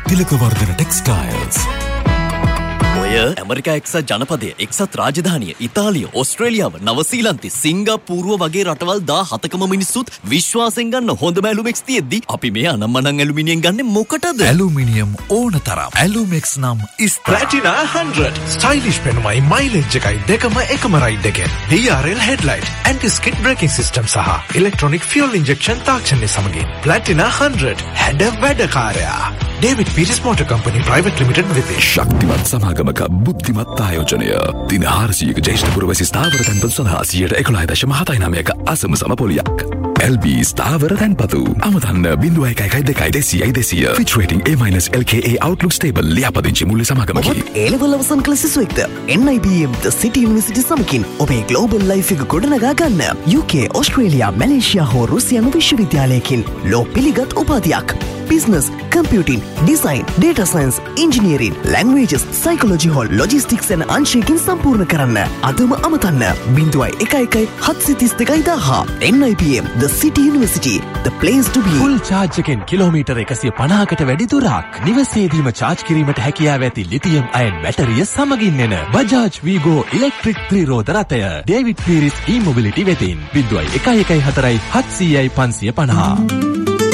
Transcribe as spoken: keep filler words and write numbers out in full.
තිලකවර්ධන textiles. ඔය America එක්සත් ජනපදය, එක්සත් රාජධානිය, ඉතාලිය, ඕස්ට්‍රේලියාව, නවසීලන්තේ, සිංගප්පූරුව වගේ රටවල් දහසකම මිනිස්සුත් විශ්වාසයෙන් ගන්න හොඳම ඇලුමෙක්ස් තියෙද්දි අපි මේ අනම්මනම් ඇලුමිනියම් ගන්නෙ මොකටද? ඇලුමිනියම් ඕන තරම්. ඇලුමෙක්ස් නම් ඉස්තර. Platina one hundred. Stylish පෙනුමයි mileage එකයි දෙකම එකම රයිඩ් එකෙන්. D R L headlight, anti-skid braking system සහ electronic fuel injection තාක්ෂණය සමගින්. Platina one hundred. හැඩ වැඩකාරයා. David Peters Motor Company Private Limited වෙතේ. ශක්තිමත් සමාගමක බුද්ධිමත් ආයෝජනය. දින හාරසියයක ජ්‍යෙෂ්ඨ පුරවැසි ස්ථාවර තැන්පතු සඳහා සියයට එකොළහ දශම හතයි නවයක අසම සම පොලියක්. L B ස්ථාවර තැන්පතු. අමතන්න බිංදුව එකයි එකයි දෙකයි දෙසියයි දෙසිය. Fitch rating A minus L K A Outlook stable ලියාපදිංචි මුල්‍ය සමාගමකි. A level අවසන් කළ සිසුවෙක්ද N I B M The City University සමගින් ඔබේ global life එක ගොඩනගා ගන්න. U K, Australia, Malaysia හෝ රුසියානු විශ්වවිද්‍යාලයකින් ලෝ පිළිගත් උපාධියක්. Business, computing, design, data science, engineering, languages, psychology hall, logistics and අංශයකින් සම්පූර්ණ කරන්න. අදම අමතන්න බිංදුවයි එකයි එකයි හත්සිය තිස් දෙකයි දහ. N I B M The City University, the place to be. Full charge එකෙන් කිලෝමීටර් එකසිය පනහකට වැඩි දුරක් නිවසේදීම charge කිරීමට හැකියාව ඇති lithium ion බැටරිය සමගින් එන Bajaj Vigo electric ත්‍රිරෝද රථය David Pieris e-mobility වෙතින් බිංදුවයි එකයි එකයි හතරයි හත්සියයි පන්සිය පනහ.